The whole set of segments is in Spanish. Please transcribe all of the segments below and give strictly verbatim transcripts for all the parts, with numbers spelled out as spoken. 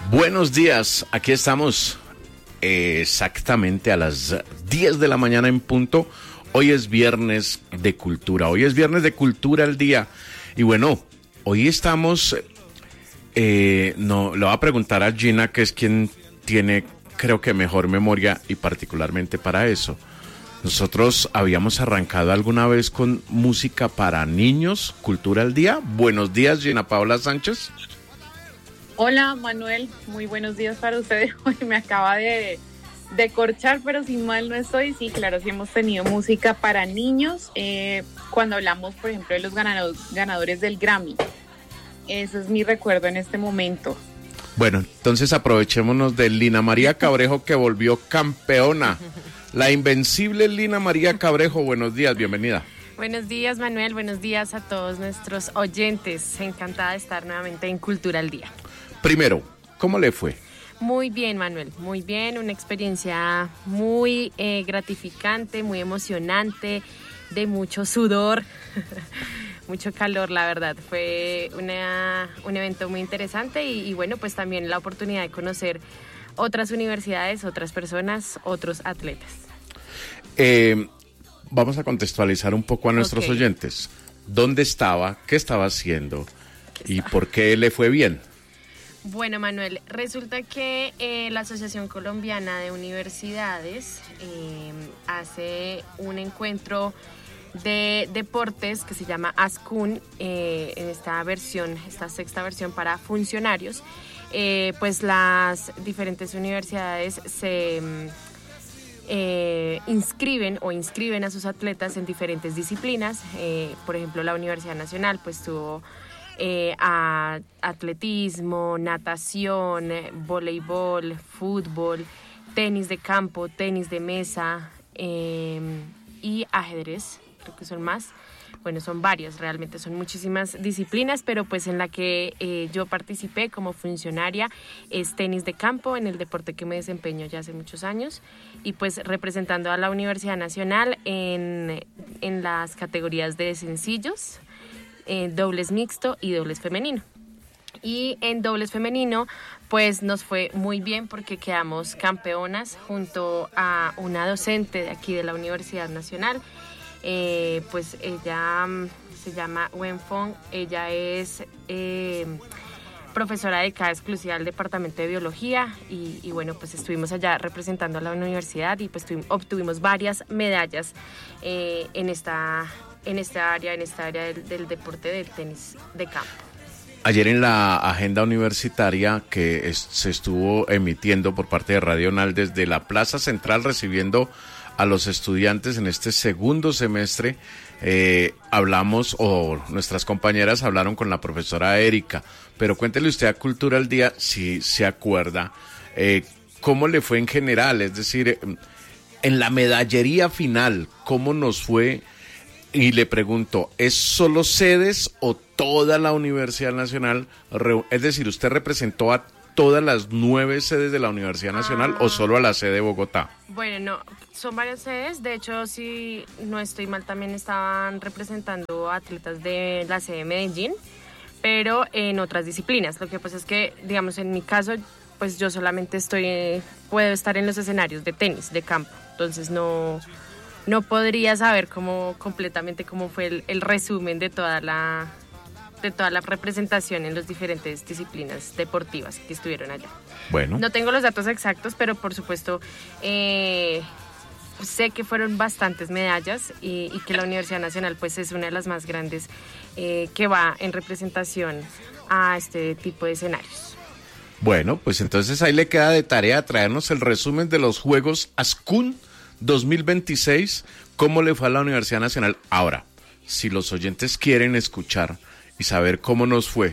Buenos días, aquí estamos eh, exactamente a las diez de la mañana en punto. Hoy es viernes de cultura, hoy es viernes de cultura al día. Y bueno, hoy estamos, eh, no, le voy a preguntar a Gina, que es quien tiene, creo que mejor memoria y particularmente para eso. Nosotros habíamos arrancado alguna vez con música para niños, cultura al día. Buenos días, Gina Paola Sánchez. Hola Manuel, muy buenos días para ustedes. Hoy me acaba de, de corchar, pero si mal no estoy, sí, claro, sí hemos tenido música para niños. Eh, cuando hablamos, por ejemplo, de los ganadores, ganadores del Grammy, ese es mi recuerdo en este momento. Bueno, entonces aprovechémonos de Lina María Cabrejo, que volvió campeona. La invencible Lina María Cabrejo, buenos días, bienvenida. Buenos días, Manuel, buenos días a todos nuestros oyentes. Encantada de estar nuevamente en Cultura al Día. Primero, ¿cómo le fue? Muy bien, Manuel, muy bien, una experiencia muy eh, gratificante, muy emocionante, de mucho sudor, mucho calor, la verdad. Fue una, un evento muy interesante y, y bueno, pues también la oportunidad de conocer otras universidades, otras personas, otros atletas. Eh, vamos a contextualizar un poco a nuestros Okay. oyentes. ¿Dónde estaba? ¿Qué estaba haciendo? ¿Y por qué le fue bien? Bueno, Manuel, resulta que eh, la Asociación Colombiana de Universidades eh, hace un encuentro de deportes que se llama ASCUN, eh, en esta versión, esta sexta versión para funcionarios. Eh, pues las diferentes universidades se eh, inscriben o inscriben a sus atletas en diferentes disciplinas. Eh, por ejemplo, la Universidad Nacional pues tuvo Eh, a atletismo, natación, eh, voleibol, fútbol, tenis de campo, tenis de mesa eh, y ajedrez, creo que son más. Bueno, son varios, realmente son muchísimas disciplinas, pero pues en la que eh, yo participé como funcionaria es tenis de campo, en el deporte que me desempeño ya hace muchos años, y pues representando a la Universidad Nacional en, en las categorías de sencillos, Eh, dobles mixto y dobles femenino. Y en dobles femenino pues nos fue muy bien porque quedamos campeonas junto a una docente de aquí de la Universidad Nacional. Eh, pues ella um, se llama Wen Fong, ella es eh, profesora dedicada exclusiva al departamento de biología y, y bueno, pues estuvimos allá representando a la universidad y pues tuvimos, obtuvimos varias medallas eh, en esta en esta área, en esta área del, del deporte del tenis de campo. Ayer en la agenda universitaria que es, se estuvo emitiendo por parte de Radio Nal desde la Plaza Central recibiendo a los estudiantes en este segundo semestre, eh, hablamos, o nuestras compañeras hablaron con la profesora Erika, pero cuéntele usted a Cultura al Día, si se acuerda, eh, cómo le fue en general, es decir, en la medallería final, cómo nos fue. Y le pregunto, ¿es solo sedes o toda la Universidad Nacional? Es decir, ¿usted representó a todas las nueve sedes de la Universidad Nacional ah. o solo a la sede de Bogotá? Bueno, no, son varias sedes. De hecho, si no estoy mal, también estaban representando atletas de la sede de Medellín, pero en otras disciplinas. Lo que pasa es que, digamos, en mi caso, pues yo solamente estoy, puedo estar en los escenarios de tenis, de campo. Entonces no... No podría saber cómo completamente cómo fue el, el resumen de toda la de toda la representación en las diferentes disciplinas deportivas que estuvieron allá. Bueno. No tengo los datos exactos, pero por supuesto eh, sé que fueron bastantes medallas y, y que la Universidad Nacional pues es una de las más grandes eh, que va en representación a este tipo de escenarios. Bueno, pues entonces ahí le queda de tarea traernos el resumen de los Juegos ASCUN dos mil veintiséis, cómo le fue a la Universidad Nacional. Ahora, si los oyentes quieren escuchar y saber cómo nos fue,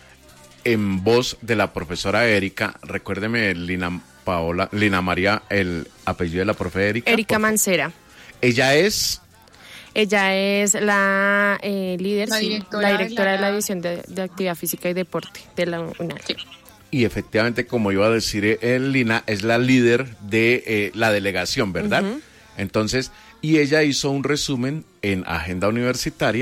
en voz de la profesora Erika, recuérdeme, Lina Paola, Lina María, el apellido de la profe Erika. Erika Mancera. Ella es... Ella es la eh, líder, la sí, directora, la directora de, la... de la División de, de Actividad Física y Deporte de la UNAD. Sí. Y efectivamente, como iba a decir el Lina, es la líder de eh, la delegación, ¿verdad? Uh-huh. Entonces, y ella hizo un resumen en Agenda Universitaria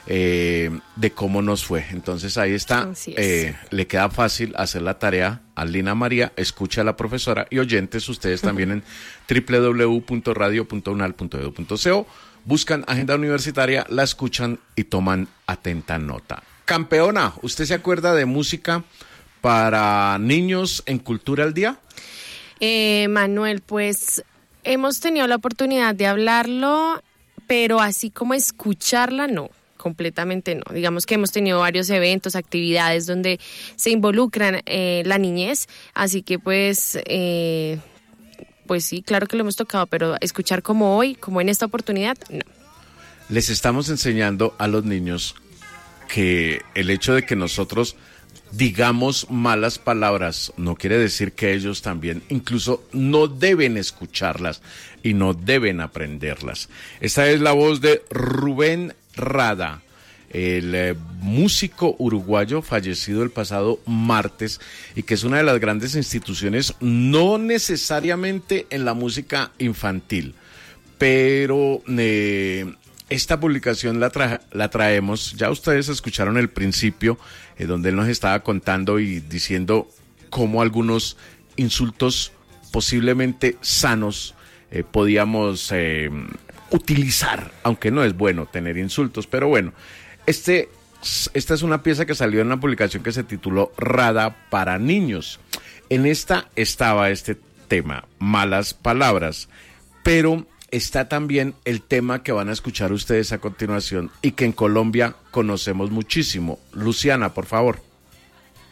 eh, de cómo nos fue. Entonces ahí está, eh, le queda fácil hacer la tarea a Lina María, escucha a la profesora y oyentes, ustedes también en doble u doble u doble u punto radio punto unal punto edu punto co, buscan Agenda Universitaria, la escuchan y toman atenta nota. Campeona, ¿usted se acuerda de música para niños en Cultura al Día? Eh, Manuel, pues hemos tenido la oportunidad de hablarlo, pero así como escucharla, no, completamente no. Digamos que hemos tenido varios eventos, actividades donde se involucran eh, la niñez, así que pues, eh, pues sí, claro que lo hemos tocado, pero escuchar como hoy, como en esta oportunidad, no. Les estamos enseñando a los niños que el hecho de que nosotros digamos malas palabras no quiere decir que ellos también incluso no deben escucharlas y no deben aprenderlas. Esta es la voz de Rubén Rada, el eh, músico uruguayo fallecido el pasado martes y que es una de las grandes instituciones, no necesariamente en la música infantil, pero eh, esta publicación la, tra- la traemos, ya ustedes escucharon el principio, eh, donde él nos estaba contando y diciendo cómo algunos insultos posiblemente sanos eh, podíamos eh, utilizar, aunque no es bueno tener insultos, pero bueno, este, esta es una pieza que salió en una publicación que se tituló Rada para niños. En esta estaba este tema, malas palabras, pero está también el tema que van a escuchar ustedes a continuación y que en Colombia conocemos muchísimo. Luciana, por favor.